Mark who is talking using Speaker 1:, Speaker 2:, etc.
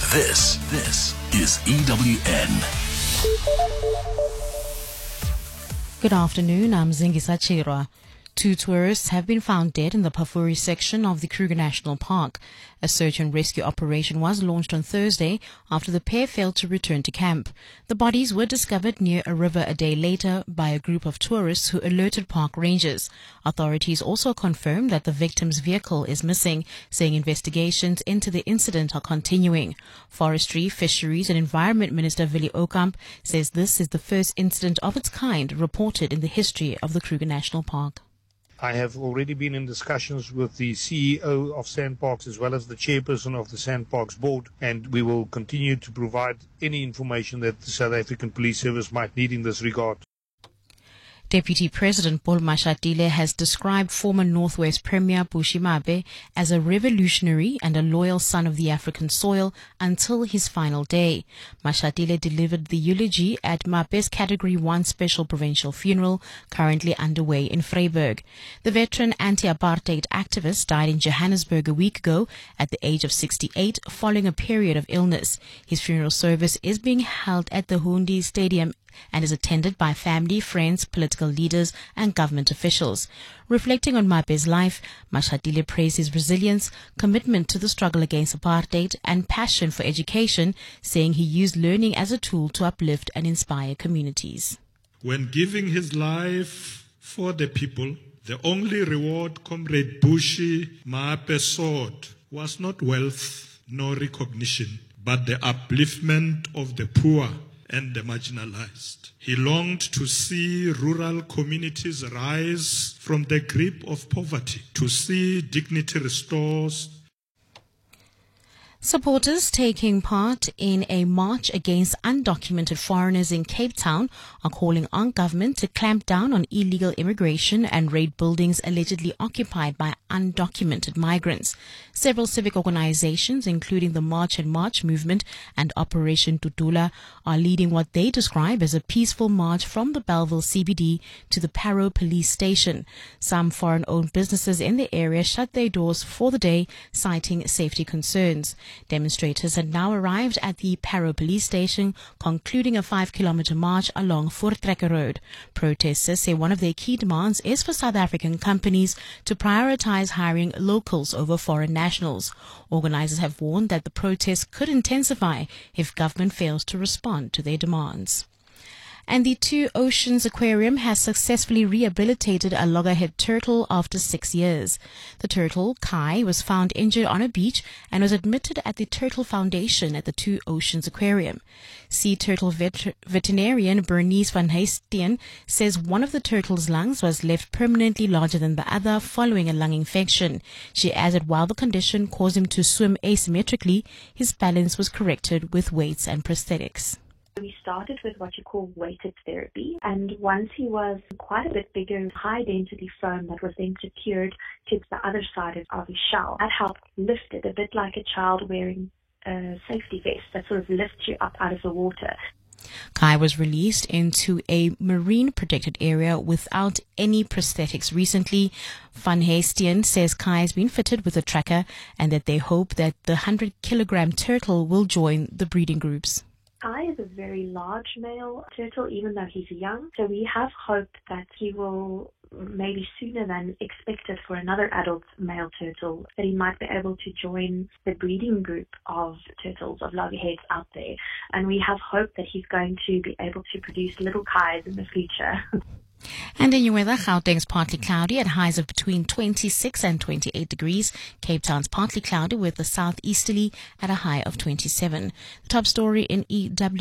Speaker 1: This is EWN.
Speaker 2: Good afternoon, I'm Zingisa Chirwa. 2 tourists have been found dead in the Pafuri section of the Kruger National Park. A search and rescue operation was launched on Thursday after the pair failed to return to camp. The bodies were discovered near a river a day later by a group of tourists who alerted park rangers. Authorities also confirmed that the victim's vehicle is missing, saying investigations into the incident are continuing. Forestry, Fisheries and Environment Minister Willie Okamp says this is the first incident of its kind reported in the history of the Kruger National Park.
Speaker 3: I have already been in discussions with the CEO of SANParks as well as the chairperson of the SANParks board, and we will continue to provide any information that the South African Police Service might need in this regard.
Speaker 2: Deputy President Paul Mashatile has described former Northwest Premier Bushy Mape as a revolutionary and a loyal son of the African soil until his final day. Mashatile delivered the eulogy at Mape's Category 1 special provincial funeral currently underway in Vryburg. The veteran anti-apartheid activist died in Johannesburg a week ago at the age of 68 following a period of illness. His funeral service is being held at the Hundi Stadium and is attended by family, friends, political leaders and government officials. Reflecting on Mape's life, Mashatile praised his resilience, commitment to the struggle against apartheid and passion for education, saying he used learning as a tool to uplift and inspire communities.
Speaker 4: When giving his life for the people, the only reward Comrade Bushy Mape sought was not wealth nor recognition, but the upliftment of the poor and the marginalized. He longed to see rural communities rise from the grip of poverty, to see dignity restored.
Speaker 2: Supporters taking part in a march against undocumented foreigners in Cape Town are calling on government to clamp down on illegal immigration and raid buildings allegedly occupied by undocumented migrants. Several civic organizations, including the March and March movement and Operation Tutula, are leading what they describe as a peaceful march from the Bellville CBD to the Parow police station. Some foreign-owned businesses in the area shut their doors for the day, citing safety concerns. Demonstrators had now arrived at the Parow police station, concluding a 5-kilometer march along Voortrekker Road. Protesters say one of their key demands is for South African companies to prioritize hiring locals over foreign nationals. Organizers have warned that the protests could intensify if government fails to respond to their demands. And the Two Oceans Aquarium has successfully rehabilitated a loggerhead turtle after 6 years. The turtle, Kai, was found injured on a beach and was admitted at the Turtle Foundation at the Two Oceans Aquarium. Sea turtle veterinarian Bernice van Heestien says one of the turtle's lungs was left permanently larger than the other following a lung infection. She adds that while the condition caused him to swim asymmetrically, his balance was corrected with weights and prosthetics.
Speaker 5: We started with what you call weighted therapy, and once he was quite a bit bigger, high-density foam that was then secured to the other side of his shell. That helped lift it, a bit like a child wearing a safety vest that sort of lifts you up out of the water.
Speaker 2: Kai was released into a marine protected area without any prosthetics recently. Van Heestien says Kai has been fitted with a tracker and that they hope that the 100-kilogram turtle will join the breeding groups.
Speaker 5: Kai is a very large male turtle, even though he's young. So we have hope that he will, maybe sooner than expected for another adult male turtle, that he might be able to join the breeding group of turtles, of loggerheads out there. And we have hope that he's going to be able to produce little Kais in the future.
Speaker 2: And in your weather, Gauteng's partly cloudy at highs of between 26 and 28 degrees. Cape Town's partly cloudy with a southeasterly at a high of 27. The top story in EW.